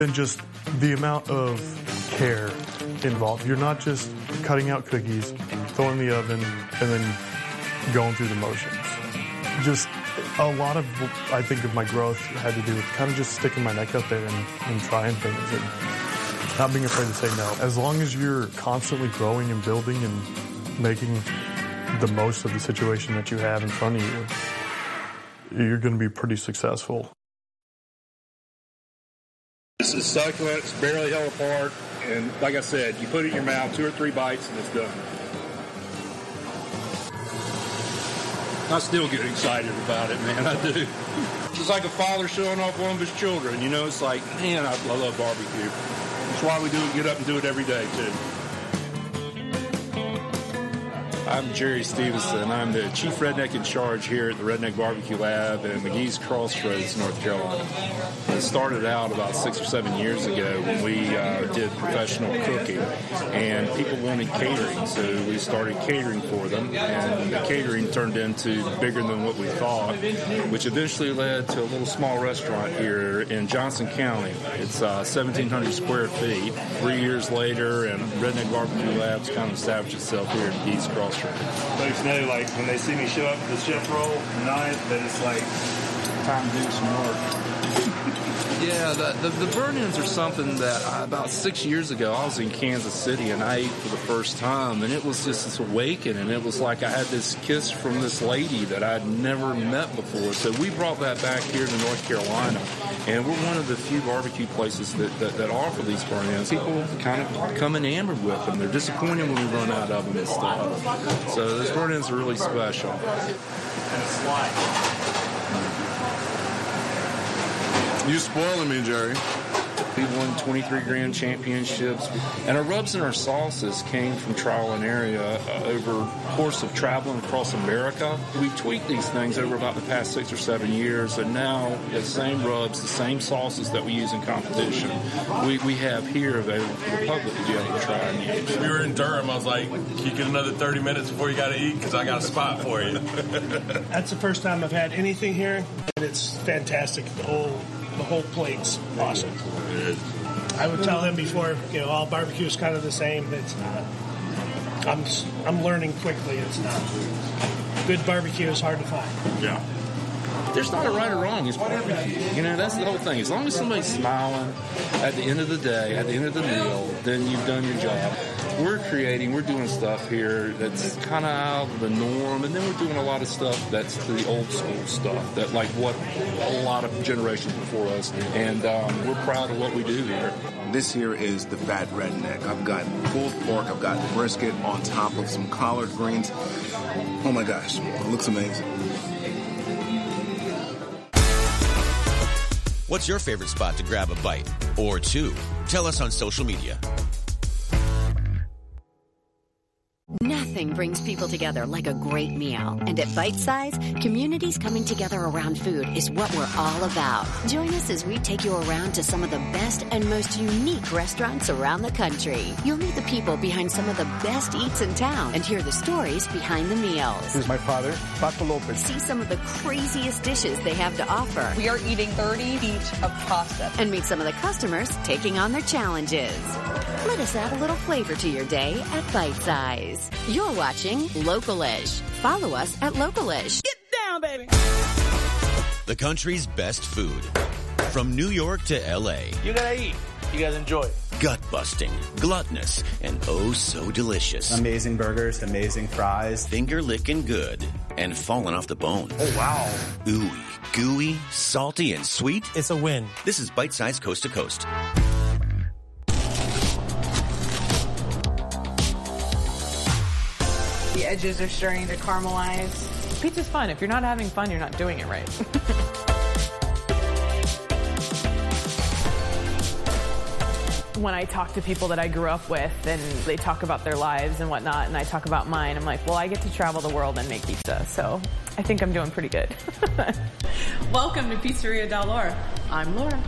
And just the amount of care involved. You're not just cutting out cookies, throwing in the oven, and then going through the motions. Just a lot of, I think, of my growth had to do with kind of just sticking my neck out there and trying things and not being afraid to say no. As long as you're constantly growing and building and making the most of the situation that you have in front of you, you're going to be pretty successful. This is succulent, it's barely held apart, and like I said, you put it in your mouth, 2 or 3 bites, and it's done. I still get excited about it, man, I do. It's like a father showing off one of his children, you know, it's like, man, I love barbecue. That's why we get up and do it every day, too. I'm Jerry Stevenson. I'm the chief redneck in charge here at the Redneck Barbecue Lab in McGee's Crossroads, North Carolina. It started out about 6 or 7 years ago when we did professional cooking, and people wanted catering, so we started catering for them, and the catering turned into bigger than what we thought, which eventually led to a little small restaurant here in Johnson County. It's 1,700 square feet. 3 years later, and Redneck Barbecue Lab's kind of established itself here in McGee's Crossroads. Folks know, like, when they see me show up with the chef roll and knife, that it's like time to do some work. Yeah, the burn-ins are something that about 6 years ago, I was in Kansas City and I ate for the first time, and it was just this awakening. It was like I had this kiss from this lady that I'd never met before. So we brought that back here to North Carolina, and we're one of the few barbecue places that offer these burn-ins. People kind of come enamored with them. They're disappointed when we run out of them and stuff. So those burn-ins are really special. And a slide. You're spoiling me, Jerry. We won 23 grand championships, and our rubs and our sauces came from trial and error over the course of traveling across America. We've tweaked these things over about the past 6 or 7 years, and now the same rubs, the same sauces that we use in competition, we have here available for the public to be able to try and use. We were in Durham. I was like, can you get another 30 minutes before you got to eat? Because I got a spot for you. That's the first time I've had anything here, and it's fantastic. The whole plate's awesome. I would tell them before, all barbecue is kind of the same. It's not. I'm learning quickly. It's not. Good barbecue is hard to find. Yeah. There's not a right or wrong. It's barbecue. That's the whole thing. As long as somebody's smiling at the end of the day, at the end of the meal, then you've done your job. We're doing stuff here that's kind of out of the norm, and then we're doing a lot of stuff that's the old school stuff, that like what a lot of generations before us did. And we're proud of what we do here. This here is the Fat Redneck. I've got pulled pork, I've got brisket on top of some collard greens. Oh my gosh, it looks amazing. What's your favorite spot to grab a bite or two? Tell us on social media. Nothing brings people together like a great meal. And at Bite Size, communities coming together around food is what we're all about. Join us as we take you around to some of the best and most unique restaurants around the country. You'll meet the people behind some of the best eats in town and hear the stories behind the meals. This is my father, Paco Lopez. See some of the craziest dishes they have to offer. We are eating 30 feet of pasta. And meet some of the customers taking on their challenges. Let us add a little flavor to your day at Bite Size. You're watching Localish. Follow us at Localish. Get down, baby. The country's best food. From New York to L.A. You gotta eat. You guys enjoy it. Gut-busting, gluttonous, and oh so delicious. Amazing burgers, amazing fries. Finger-licking good and falling off the bone. Oh, wow. Ooey, gooey, salty, and sweet. It's a win. This is Bite Size Coast to Coast. The edges are starting to caramelize. Pizza's fun. If you're not having fun, you're not doing it right. When I talk to people that I grew up with and they talk about their lives and whatnot, and I talk about mine, I'm like, well, I get to travel the world and make pizza, so I think I'm doing pretty good. Welcome to Pizzeria Del Laura. I'm Laura.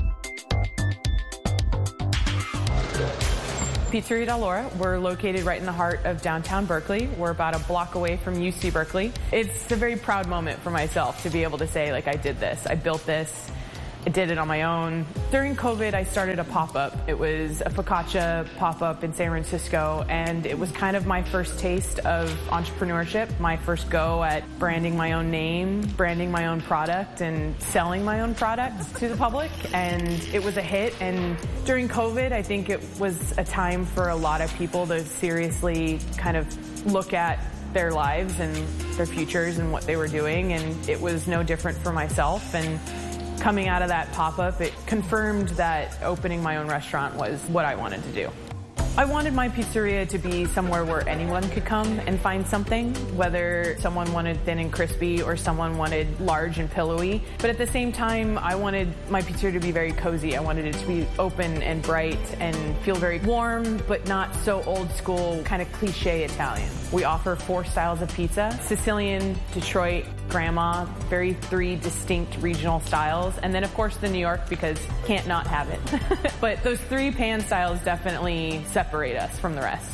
Pizzeria Del Laura. We're located right in the heart of downtown Berkeley. We're about a block away from UC Berkeley. It's a very proud moment for myself to be able to say, like, I did this. I built this. I did it on my own. During COVID, I started a pop-up. It was a focaccia pop-up in San Francisco, and it was kind of my first taste of entrepreneurship, my first go at branding my own name, branding my own product, and selling my own products to the public, and it was a hit. And during COVID, I think it was a time for a lot of people to seriously kind of look at their lives and their futures and what they were doing, and it was no different for myself. And coming out of that pop-up, it confirmed that opening my own restaurant was what I wanted to do. I wanted my pizzeria to be somewhere where anyone could come and find something, whether someone wanted thin and crispy or someone wanted large and pillowy. But at the same time, I wanted my pizzeria to be very cozy. I wanted it to be open and bright and feel very warm, but not so old school, kind of cliche Italian. We offer 4 styles of pizza: Sicilian, Detroit, Grandma, very 3 distinct regional styles. And then of course the New York, because can't not have it. But those 3 pan styles definitely separate us from the rest.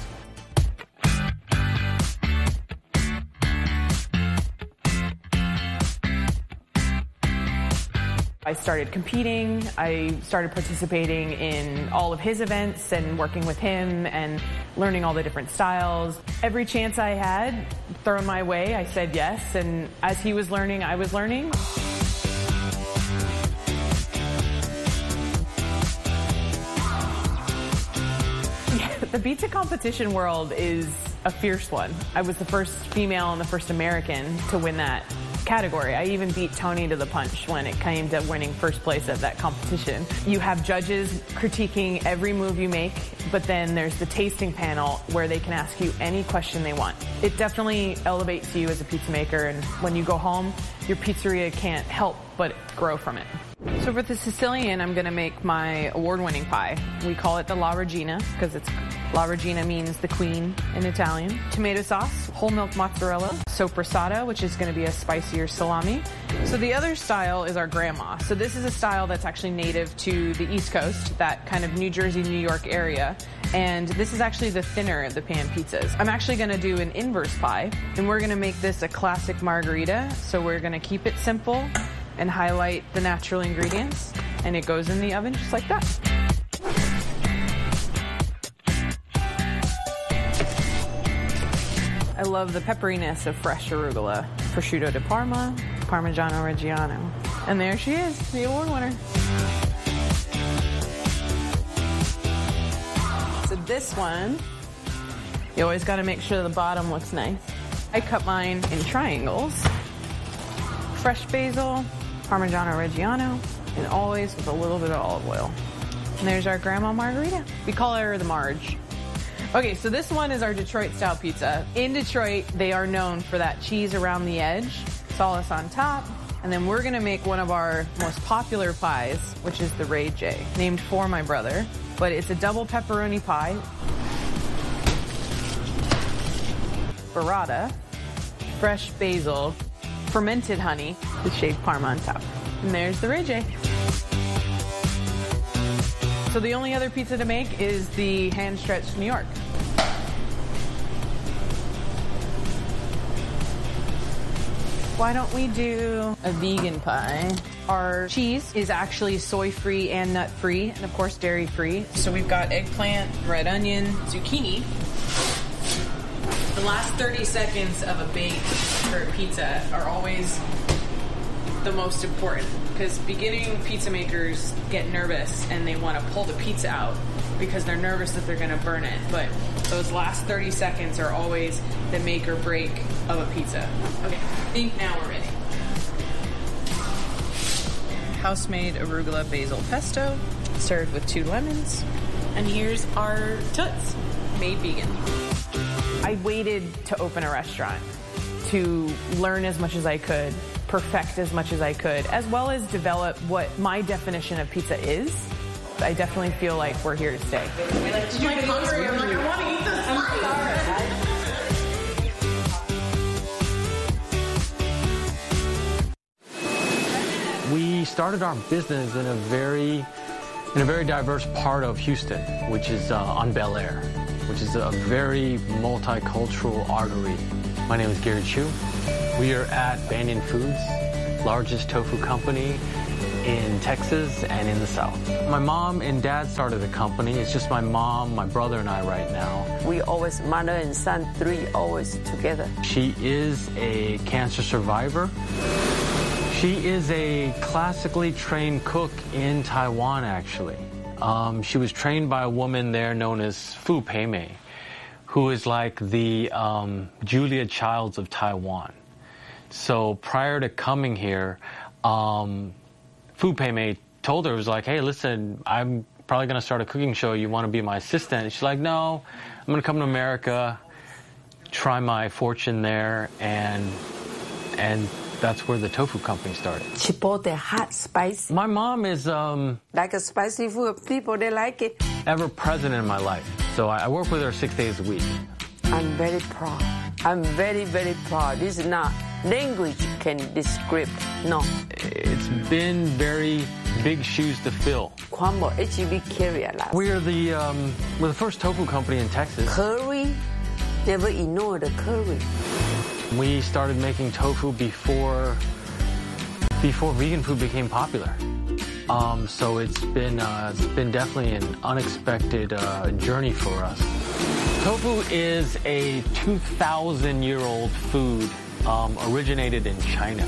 I started competing. I started participating in all of his events and working with him and learning all the different styles. Every chance I had thrown my way, I said yes. And as he was learning, I was learning. The pizza competition world is a fierce one. I was the first female and the first American to win that category. I even beat Tony to the punch when it came to winning first place at that competition. You have judges critiquing every move you make, but then there's the tasting panel where they can ask you any question they want. It definitely elevates you as a pizza maker, and when you go home, your pizzeria can't help but grow from it. So for the Sicilian, I'm going to make my award-winning pie. We call it the La Regina because La Regina means the queen in Italian. Tomato sauce, whole milk mozzarella, soppressata, which is going to be a spicier salami. So the other style is our Grandma. So this is a style that's actually native to the East Coast, that kind of New Jersey, New York area. And this is actually the thinner of the pan pizzas. I'm actually going to do an inverse pie, and we're going to make this a classic margherita. So we're going to keep it simple and highlight the natural ingredients, and it goes in the oven just like that. I love the pepperiness of fresh arugula, prosciutto di Parma, Parmigiano Reggiano. And there she is, the award winner. So this one, you always got to make sure the bottom looks nice. I cut mine in triangles. Fresh basil, Parmigiano Reggiano, and always with a little bit of olive oil. And there's our Grandma Margherita. We call her the Marge. Okay, so this one is our Detroit-style pizza. In Detroit, they are known for that cheese around the edge, sauce on top, and then we're gonna make one of our most popular pies, which is the Ray J, named for my brother. But it's a double pepperoni pie, burrata, fresh basil, fermented honey with shaved Parma on top. And there's the Ray J. So the only other pizza to make is the hand-stretched New York. Why don't we do a vegan pie? Our cheese is actually soy-free and nut-free, and of course dairy-free. So we've got eggplant, red onion, zucchini. The last 30 seconds of a bake for a pizza are always the most important, because beginning pizza makers get nervous and they want to pull the pizza out because they're nervous that they're going to burn it. But those last 30 seconds are always the make or break of a pizza. Okay, I think now we're ready. House-made arugula basil pesto, served with 2 lemons. And here's our toots, made vegan. I waited to open a restaurant to learn as much as I could, perfect as much as I could, as well as develop what my definition of pizza is. I definitely feel like we're here to stay. I'm hungry. I'm like, I want to eat this. We started our business in a very diverse part of Houston, which is on Bel Air, which is a very multicultural artery. My name is Gary Chu. We are at Banyan Foods, largest tofu company in Texas and in the South. My mom and dad started the company. It's just my mom, my brother, and I right now. We always, mother and son, three always together. She is a cancer survivor. She is a classically trained cook in Taiwan, actually. She was trained by a woman there known as Fu Pei Mei, who is like the Julia Childs of Taiwan. So prior to coming here, Fu Pei Mei told her, it was like, hey, listen, I'm probably going to start a cooking show. You want to be my assistant? And she's like, no, I'm going to come to America, try my fortune there, and that's where the tofu company started. Chipotle, hot, spicy. My mom is like a spicy food. People, they like it. Ever present in my life. So I work with her 6 days a week. I'm very proud. I'm very, very proud. This is not language can describe. No. It's been very big shoes to fill. We're the first tofu company in Texas. Curry, never ignore the curry. We started making tofu before vegan food became popular. So it's been definitely an unexpected journey for us. Tofu is a 2,000-year-old food originated in China.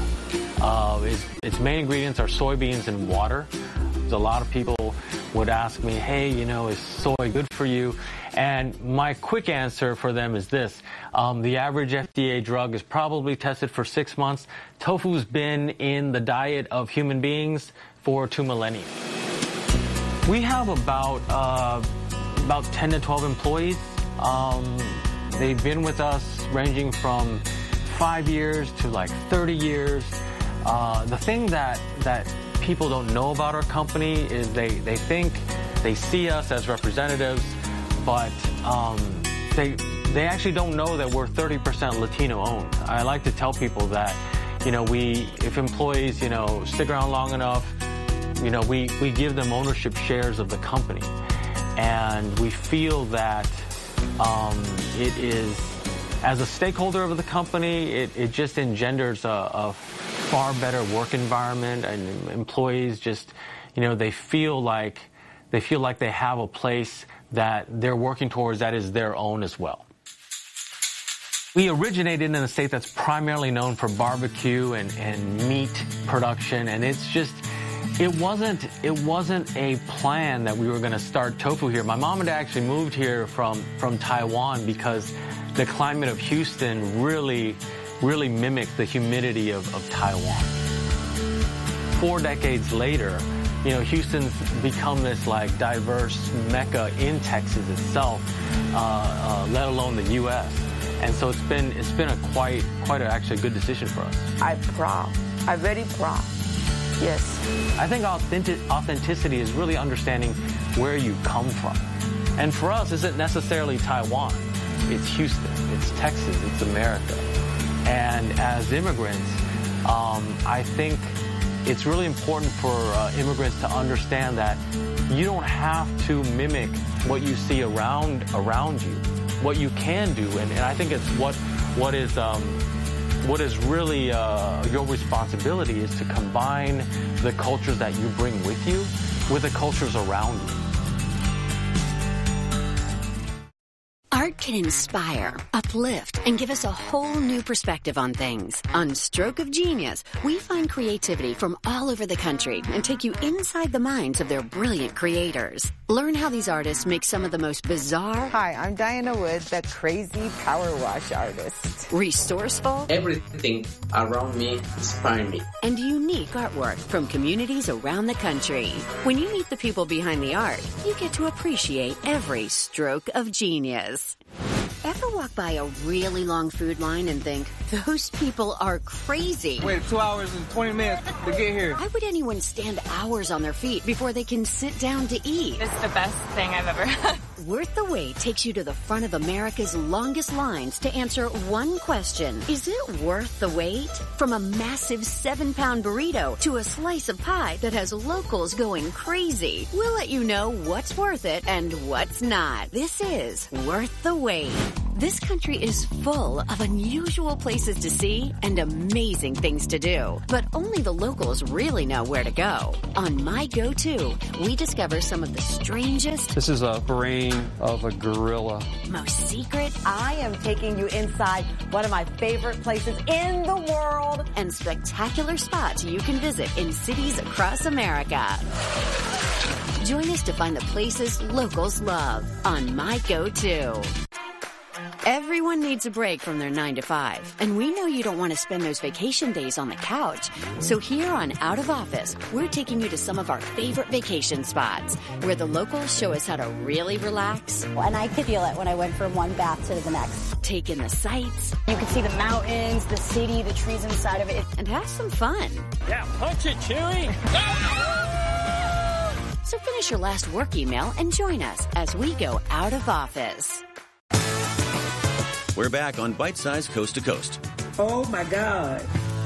Its main ingredients are soybeans and water. A lot of people would ask me, hey, is soy good for you? And my quick answer for them is this. The average FDA drug is probably tested for 6 months. Tofu's been in the diet of human beings for 2 millennia. We have about 10 to 12 employees. They've been with us ranging from 5 years to like 30 years. The thing that people don't know about our company is they think they see us as representatives, but they actually don't know that we're 30% Latino owned. I like to tell people that, if employees, stick around long enough, we give them ownership shares of the company. And we feel that it is, as a stakeholder of the company, it just engenders a far better work environment, and employees just, they feel like they have a place that they're working towards that is their own as well. We originated in a state that's primarily known for barbecue and meat production, and it's just, it wasn't a plan that we were going to start tofu here. My mom and dad actually moved here from Taiwan because the climate of Houston really mimicked the humidity of Taiwan. 4 decades later, Houston's become this like diverse mecca in Texas itself, let alone the U.S. And so it's been a quite actually good decision for us. I'm proud. I'm very proud. Yes. I think authenticity is really understanding where you come from. And for us, isn't necessarily Taiwan. It's Houston. It's Texas. It's America. And as immigrants, I think it's really important for immigrants to understand that you don't have to mimic what you see around you. What you can do, and I think it's what is really your responsibility is to combine the cultures that you bring with you with the cultures around you. Art can inspire, uplift, and give us a whole new perspective on things. On Stroke of Genius, we find creativity from all over the country and take you inside the minds of their brilliant creators. Learn how these artists make some of the most bizarre... Hi, I'm Diana Wood, the crazy power wash artist. Resourceful... Everything around me inspires me. And unique artwork from communities around the country. When you meet the people behind the art, you get to appreciate every stroke of genius. Ever walk by a really long food line and think, those people are crazy? Wait 2 hours and 20 minutes to get here. Why would anyone stand hours on their feet before they can sit down to eat? It's the best thing I've ever had. Worth the Wait takes you to the front of America's longest lines to answer one question. Is it worth the wait? From a massive 7-pound burrito to a slice of pie that has locals going crazy, we'll let you know what's worth it and what's not. This is Worth the Wait. This country is full of unusual places to see and amazing things to do, but only the locals really know where to go. On My Go-To, we discover some of the strangest... This is a brain of a gorilla. ...most secret... I am taking you inside one of my favorite places in the world. ...and spectacular spots you can visit in cities across America. Join us to find the places locals love on My Go-To. Everyone needs a break from their 9 to 5, and we know you don't want to spend those vacation days on the couch. So here on Out of Office, we're taking you to some of our favorite vacation spots where the locals show us how to really relax. And I could feel it when I went from one bath to the next. Take in the sights. You could see the mountains, the city, the trees inside of it. And have some fun. Yeah, punch it, Chewie! So finish your last work email and join us as we go out of office. We're back on Bite Size Coast to Coast. Oh, my God.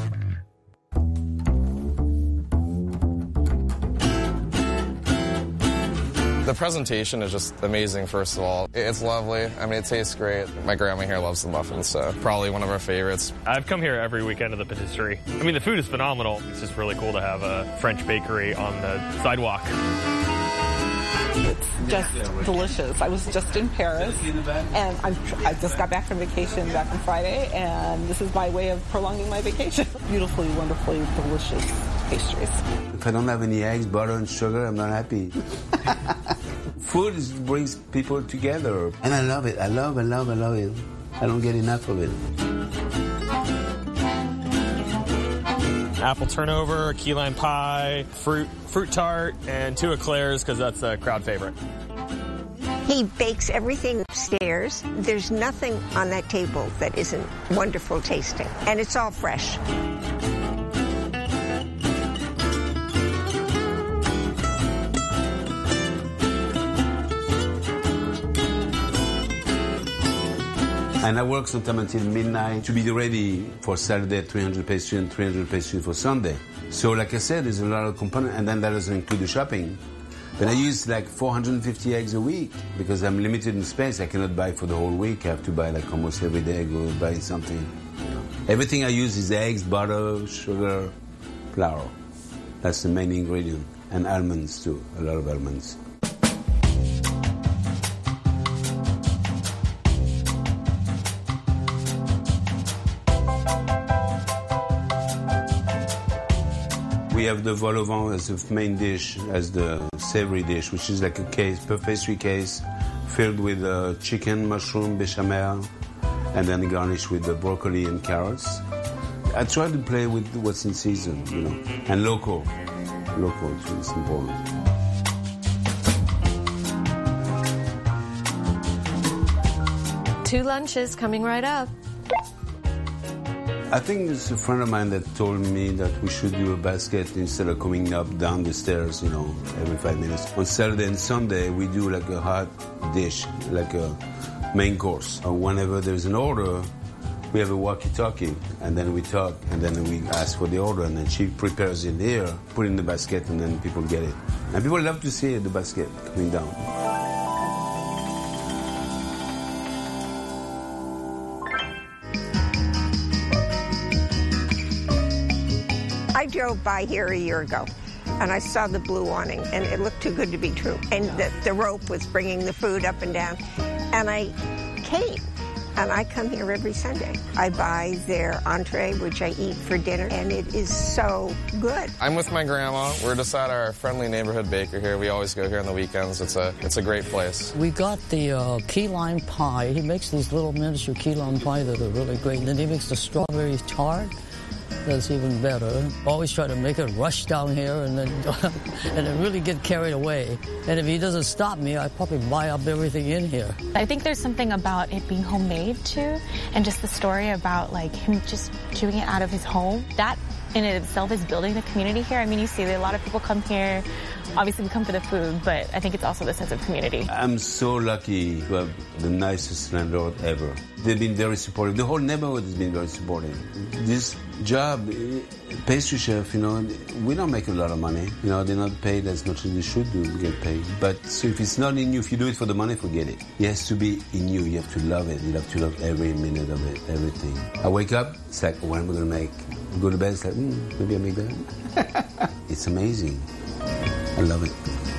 The presentation is just amazing, first of all. It's lovely. I mean, it tastes great. My grandma here loves the muffins, so probably one of our favorites. I've come here every weekend to the patisserie. I mean, the food is phenomenal. It's just really cool to have a French bakery on the sidewalk. It's just delicious. I was just in Paris, and I just got back from vacation back on Friday, and this is my way of prolonging my vacation. Beautifully, wonderfully delicious pastries. If I don't have any eggs, butter, and sugar, I'm not happy. Food brings people together, and I love it. I love it. I don't get enough of it. Apple turnover, key lime pie, fruit tart, and 2 eclairs because that's a crowd favorite. He bakes everything upstairs. There's nothing on that table that isn't wonderful tasting, and it's all fresh. And I work sometimes until midnight to be ready for Saturday, 300 pastries and 300 pastries for Sunday. So like I said, there's a lot of components, and then that doesn't include the shopping. But I use like 450 eggs a week because I'm limited in space. I cannot buy for the whole week. I have to buy like almost every day, go buy something. Everything I use is eggs, butter, sugar, flour. That's the main ingredient. And almonds too, a lot of almonds. We have the vol au vent as the main dish, as the savory dish, which is like a case, pastry case, filled with chicken, mushroom, bechamel, and then garnished with the broccoli and carrots. I try to play with what's in season, you know, and local. Local, it's important. Two lunches coming right up. I think there's a friend of mine that told me that we should do a basket instead of coming up down the stairs, you know, every 5 minutes. On Saturday and Sunday, we do like a hot dish, like a main course. Whenever there's an order, we have a walkie-talkie, and then we talk, and then we ask for the order, and then she prepares it here, put it in the basket, and then people get it. And people love to see the basket coming down. I drove by here a year ago, and I saw the blue awning, and it looked too good to be true. And the rope was bringing the food up and down. And I came, and I come here every Sunday. I buy their entree, which I eat for dinner, and it is so good. I'm with my grandma. We're just at our friendly neighborhood baker here. We always go here on the weekends. It's a great place. We got the key lime pie. He makes these little miniature key lime pie that are really great. And then he makes the strawberry tart. That's even better. Always try to make it rush down here and then really get carried away. And if he doesn't stop me, I probably buy up everything in here. I think there's something about it being homemade too, and just the story about like him just doing it out of his home. That in itself is building the community here. I mean, you see that a lot of people come here Obviously, we come for the food, but I think it's also the sense of community. I'm so lucky to have the nicest landlord ever. They've been very supportive. The whole neighborhood has been very supportive. This job, pastry chef, we don't make a lot of money. They're not paid as much as they should get paid. But so if it's not in you, if you do it for the money, forget it. It has to be in you. You have to love it. You have to love every minute of it, everything. I wake up, it's like, what am I going to make? I go to bed, it's like, maybe I make that. It's amazing. I love it.